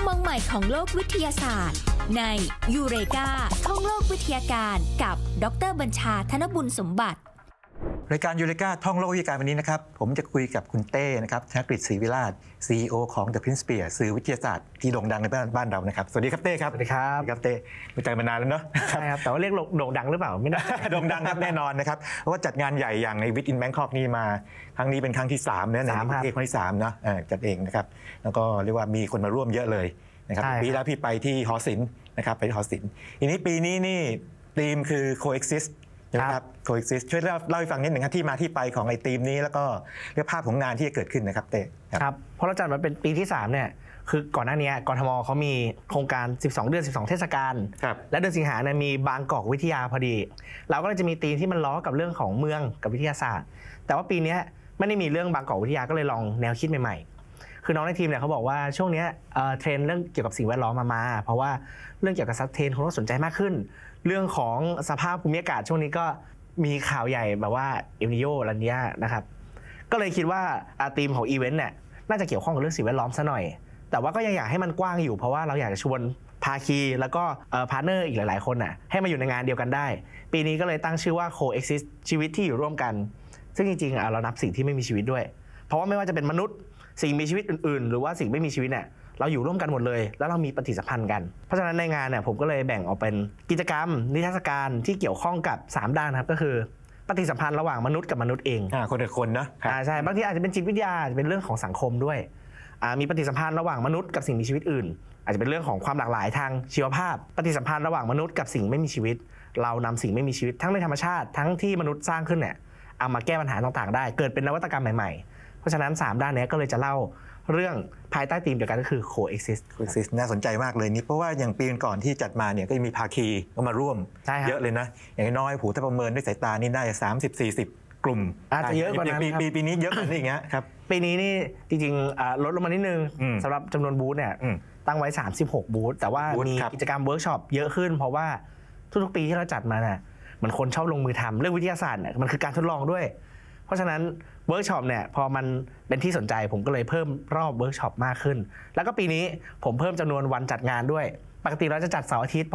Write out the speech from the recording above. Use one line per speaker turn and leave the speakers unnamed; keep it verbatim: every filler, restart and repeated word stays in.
มองใหม่ของโลกวิทยาศาสตร์ในยูเรกาท่องโลกวิทยาการกับดร.บัญชาธนบุญสมบัติ
รายการยูเรกาท่องโลกวิทยาการวันนี้นะครับผมจะคุยกับคุณเต้นะครับธนกฤษศรีวิราช ซี อี โอ ของ The Principia สื่อวิทยาศาสตร์ที่โด่งดังในบ้านบ้านเรานะครับสวัสดีครับเต้ครับ
สวัสดีครับ
ครับเต้รู้จักมานานแล้วเนาะ
ใช่ครับแต่ว่าเรียกโด่งดังหรือเปล่าไม่ได้
โด่งดังครับแน่นอนนะครับเพราะว่าจัดงานใหญ่อย่างในวิทอินแบงคอกนี่มาครั้งนี้เป็นครั้งที่สามเนี่ยในประเทศครั้งที่สามเนาะจัดเองนะครับแล้วก็เรียกว่ามีคนมาร่วมเยอะเลยนะครับปีแล้วพี่ไปที่หอศิลป์นะครับไปที่หอศิลป์ทีนี้ปีนี้นี่ธีมคือ coexistนะครับ coexist ช่วยเล่าเล่าให้ฟังนิดหนึ่งครับที่มาที่ไปของไอ้ธีมนี้แล้วก็เรื่องภาพของงานที่จะเกิดขึ้นนะครับเต้
ครับเพราะเราจัดมาเป็นปีที่สามเนี่ยคือก่อนหน้านี้กทมเขามีโครงการสิบสองเดือนสิบสองเทศกาลและเดือนสิงหาเนี่ยมีบางกอกวิทยาพอดีเราก็เลยจะมีธีมที่มันล้อกับเรื่องของเมืองกับวิทยาศาสตร์แต่ว่าปีนี้ไม่ได้มีเรื่องบางกอกวิทยาก็เลยลองแนวคิดใหม่ๆคือน้องในทีมเนี่ยเขาบอกว่าช่วงนี้เทรนด์เรื่องเกี่ยวกับสิ่งแวดล้อมมามาเพราะว่าเรื่องเกี่ยวกับซัสเทนคนก็สนใจมากขึ้นเรื่องของสภาพภูมิอากาศช่วงนี้ก็มีข่าวใหญ่แบบว่าเอลนิโญอะไรเนี้ยนะครับก็เลยคิดว่าธีมของอีเวนต์เนี่ยน่าจะเกี่ยวข้องกับเรื่องสิ่งแวดล้อมซะหน่อยแต่ว่าก็ยังอยากให้มันกว้างอยู่เพราะว่าเราอยากจะชวนภาคีแล้วก็พาร์ทเนอร์อีกหลายๆคนน่ะให้มาอยู่ในงานเดียวกันได้ปีนี้ก็เลยตั้งชื่อว่า coexist ชีวิตที่อยู่ร่วมกันซึ่งจริงๆเรานับสิ่งที่ไม่มีชีวิตด้วยเพราะว่าไม่ว่าจะเป็นมนุษย์สิ่งมีชีวิตอื่นๆหรือว่าสิ่งไม่มีชีวิตเนี่ยเราอยู่ร่วมกันหมดเลยแล้วเรามีปฏิสัมพันธ์กันเพราะฉะนั้นในงานเนี่ยผมก็เลยแบ่งออกเป็นกิจกรรมนิทรรศการที่เกี่ยวข้องกับสามด้านครับก็คือปฏิสัมพันธ์ระหว่างมนุษย์กับมนุษย์เอง
อ่าคนละคนนะ
อ่าใช่บางทีอาจจะเป็นจิตวิทยาอาจจะเป็นเรื่องของสังคมด้วยอ่ามีปฏิสัมพันธ์ระหว่างมนุษย์กับสิ่งมีชีวิตอื่นอาจจะเป็นเรื่องของความหลากหลายทางชีวภาพปฏิสัมพันธ์ระหว่างมนุษย์กับสิ่งไม่มีชีวิตเรานำสิ่งไม่มีชีวิตทั้งในธรรมชาติทั้งที่มนุษย์สร้างขึ้นเนี่ยเอามาแก้ปัญหาต่างๆได้เกิดเป็นนวัตกรรมใหม่ๆเพราะฉะนั้นสามด้านนี้ก็เลยจะเล่าเรื่องภายใต้ธีมเดียวกันก็คือ coexist
coexist น่าสนใจมากเลยนี่เพราะว่าอย่างปีก่อนที่จัดมาเนี่ยก็มีภาคีก็มาร่วมเยอะเลยนะอย่างน้อยผูถ้าประเมินด้วยสายตานี่ได้สามสิบ สี่สิบกลุ่ม
อาจจะเยอะกว่านั้น
ปีปีปีนี้เยอะกว่านี้อย่างเงี้ยครับ
ปีนี้นี่จริงๆลดลงมานิดนึงสำหรับจำนวนบูธเนี่ยตั้งไว้สามสิบหกบูธแต่ว่ามีกิจกรรมเวิร์กช็อปเยอะขึ้นเพราะว่าทุกๆปีที่เราจัดมาเนี่ยเหมือนคนชอบลงมือทำเรื่องวิทยาศาสตร์เนี่ยมันคือการทดลองด้วยเพราะฉะนั้นเวิร์กช็อปเนี่ยพอมันเป็นที่สนใจผมก็เลยเพิ่มรอบเวิร์กช็อปมากขึ้นแล้วก็ปีนี้ผมเพิ่มจำนวนวันจัดงานด้วยปกติเราจะจัดเสาร์อาทิตย์